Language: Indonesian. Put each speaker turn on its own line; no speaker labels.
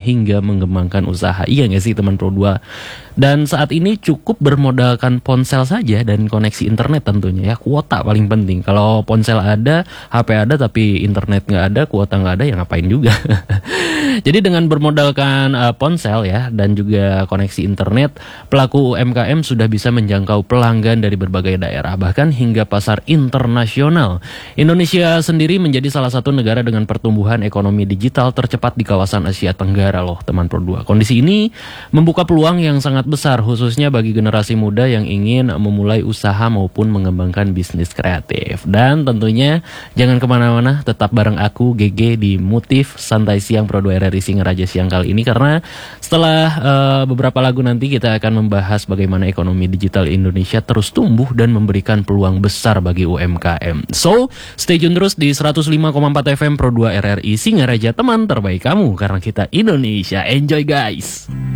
hingga mengembangkan usaha. Iya nggak sih teman Pro 2? Dan saat ini cukup bermodalkan ponsel saja dan koneksi internet tentunya ya. Kuota paling penting. Kalau ponsel ada, HP ada tapi internet nggak ada, kuota nggak ada, ya ngapain juga. Jadi dengan bermodalkan ponsel ya dan juga koneksi internet, pelaku UMKM sudah bisa menjangkau pelanggan dari berbagai daerah bahkan hingga pasar internasional. Indonesia sendiri menjadi salah satu negara dengan pertumbuhan ekonomi digital tercepat di kawasan Asia Tenggara loh teman Pro 2. Kondisi ini membuka peluang yang sangat besar khususnya bagi generasi muda yang ingin memulai usaha maupun mengembangkan bisnis kreatif. Dan tentunya jangan kemana-mana, tetap bareng aku GG di Motif Santai Siang Pro 2 RRI Singaraja siang kali ini, karena setelah beberapa lagu nanti kita akan membahas bagaimana ekonomi digital Indonesia terus tumbuh dan memberikan peluang besar bagi UMKM. So, stay tune terus di 105,4 FM Pro 2 RRI Singaraja, teman terbaik kamu karena kita Indonesia. Enjoy guys.